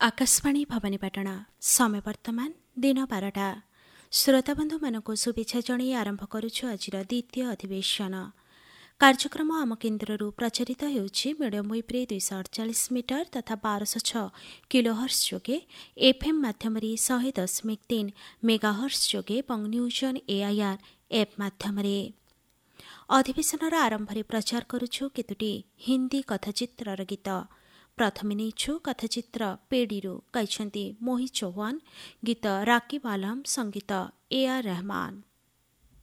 आकाशवाणी भवानीपाटना समय वर्तमान दिन 12टा श्रोताबंधु मानक शुभेच्छा जणाई आरंभ करुछु आजिर द्वितीय अधिवेशन कार्यक्रम आम केन्द्रରୁ प्रचारित ହେଉଛି मिडियम वेव्रे 248 मिटर तथा 1206 किलोहर्ट्ज जोगे एफएम माध्यमରେ 100.3 मेगाहर्ट्ज जोगे ଏବଂ ନ୍ୟୁଜ୍ ଅନ୍ ଏଆଇଆର୍ एप ମାଧ୍ୟମରେ ଅଧିବେଶନର ଆରମ୍ଭରେ ପ୍ରଚାର କରୁଛୁ କେତୋଟି ହିନ୍ଦୀ କଥାଚିତ୍ରର ଗୀତ। ପ୍ରଥମେ ନେଇଛୁ କଥାଚିତ୍ର ପେଡ଼ିରୁ ଗାଇଛନ୍ତି ମୋହିତ ଚୌହାନ, ଗୀତ ରାକିବ ଆଲମ, ସଙ୍ଗୀତ ଏଆର୍ ରହମାନ।